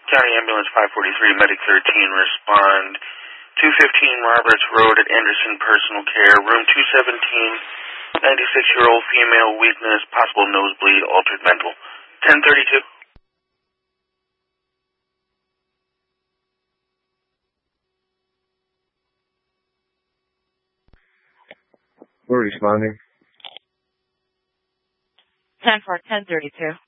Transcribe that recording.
County Ambulance 543, Medic 13, respond. 215 Roberts Road at Anderson Personal Care, room 217, 96-year-old female, weakness, possible nosebleed, altered mental. 1032. We're responding. 10-4, 1032.